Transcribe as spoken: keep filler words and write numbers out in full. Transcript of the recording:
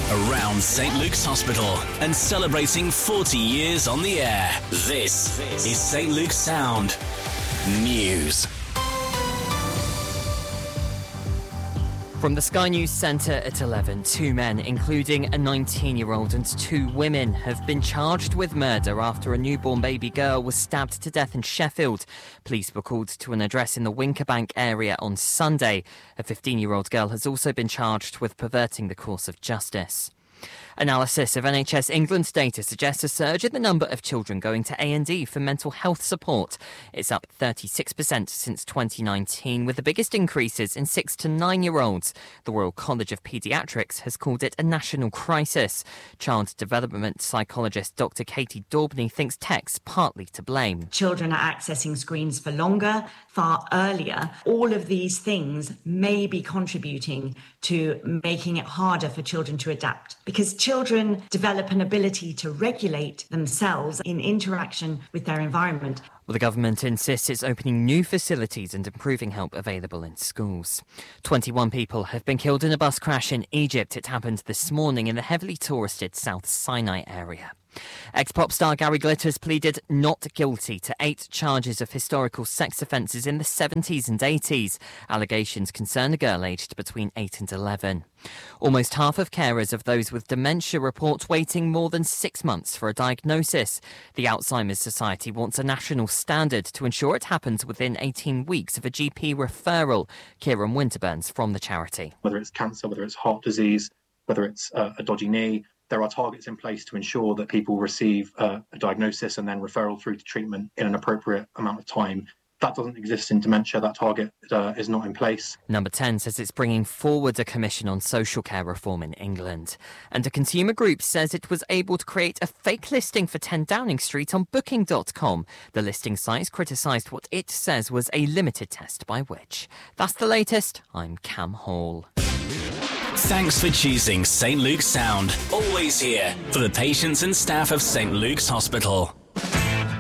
around St Luke's Hospital and celebrating forty years on the air. This is St Luke's Sound News. From the Sky News Centre at eleven, two men, including a nineteen-year-old and two women, have been charged with murder after a newborn baby girl was stabbed to death in Sheffield. Police were called to an address in the Winkerbank area on Sunday. A fifteen-year-old girl has also been charged with perverting the course of justice. Analysis of N H S England's data suggests a surge in the number of children going to A and E for mental health support. It's up thirty-six percent since twenty nineteen, with the biggest increases in six to nine-year-olds. The Royal College of Paediatrics has called it a national crisis. Child development psychologist Doctor Katie Daubney thinks tech's partly to blame. Children are accessing screens for longer, far earlier. All of these things may be contributing to making it harder for children to adapt, because children develop an ability to regulate themselves in interaction with their environment. Well, the government insists it's opening new facilities and improving help available in schools. twenty-one people have been killed in a bus crash in Egypt. It happened this morning in the heavily touristed South Sinai area. Ex-pop star Gary Glitters pleaded not guilty to eight charges of historical sex offences in the seventies and eighties. Allegations concern a girl aged between eight and eleven. Almost half of carers of those with dementia report waiting more than six months for a diagnosis. The Alzheimer's Society wants a national standard to ensure it happens within eighteen weeks of a G P referral. Kieran Winterburns from the charity. Whether it's cancer, whether it's heart disease, whether it's uh, a dodgy knee, there are targets in place to ensure that people receive uh, a diagnosis and then referral through to treatment in an appropriate amount of time. That doesn't exist in dementia. That target uh, is not in place. Number ten says it's bringing forward a commission on social care reform in England. And a consumer group says it was able to create a fake listing for ten Downing Street on booking dot com. The listing site criticised what it says was a limited test by Which. That's the latest. I'm Cam Hall. Thanks for choosing St Luke's Sound. Always here for the patients and staff of St Luke's Hospital.